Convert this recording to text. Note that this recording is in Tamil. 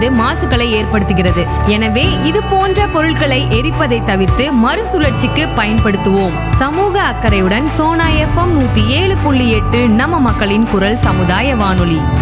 மாசுகளை ஏற்படுத்துகிறது. எனவே இது போன்ற பொருட்களை எரிப்பதை தவிர்த்து மறுசுழற்சிக்கு பயன்படுத்துவோம். சமூக அக்கறையுடன் சோனா FM 107.8 நம்ம மக்களின் குரல் சமுதாய வானொலி.